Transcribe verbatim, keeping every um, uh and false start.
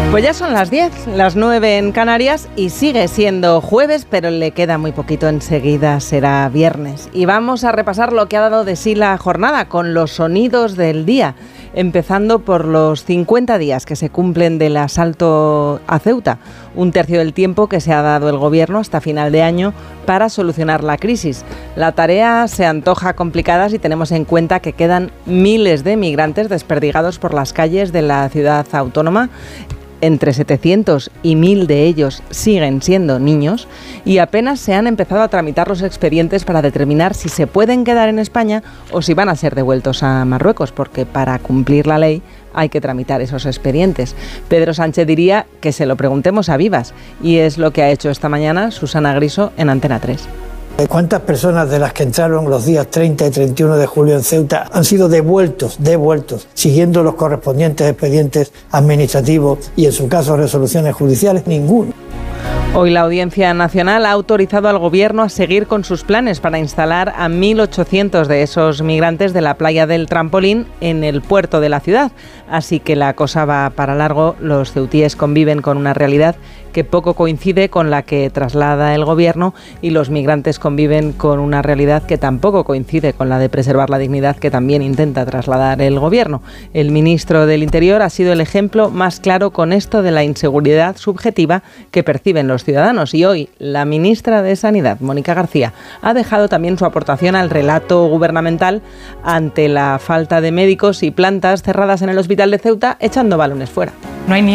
Pues ya son las diez, las nueve en Canarias y sigue siendo jueves, pero le queda muy poquito, enseguida será viernes. Y vamos a repasar lo que ha dado de sí la jornada con los sonidos del día, empezando por los cincuenta días que se cumplen del asalto a Ceuta, un tercio del tiempo que se ha dado el gobierno hasta final de año para solucionar la crisis. La tarea se antoja complicada si tenemos en cuenta que quedan miles de migrantes desperdigados por las calles de la ciudad autónoma. Entre setecientos y mil de ellos siguen siendo niños y apenas se han empezado a tramitar los expedientes para determinar si se pueden quedar en España o si van a ser devueltos a Marruecos, porque para cumplir la ley hay que tramitar esos expedientes. Pedro Sánchez diría que se lo preguntemos a vivas y es lo que ha hecho esta mañana Susana Griso en Antena tres. ¿Cuántas personas de las que entraron los días treinta y treinta y uno de julio en Ceuta han sido devueltos, devueltos, siguiendo los correspondientes expedientes administrativos y en su caso resoluciones judiciales? Ninguno. Hoy la Audiencia Nacional ha autorizado al Gobierno a seguir con sus planes para instalar a mil ochocientos de esos migrantes de la playa del Trampolín en el puerto de la ciudad. Así que la cosa va para largo. Los ceutíes conviven con una realidad que poco coincide con la que traslada el Gobierno y los migrantes conviven con una realidad que tampoco coincide con la de preservar la dignidad que también intenta trasladar el Gobierno. El ministro del Interior ha sido el ejemplo más claro con esto de la inseguridad subjetiva que perciben los ciudadanos y hoy la ministra de Sanidad, Mónica García, ha dejado también su aportación al relato gubernamental ante la falta de médicos y plantas cerradas en el hospital de Ceuta, echando balones fuera. No hay ni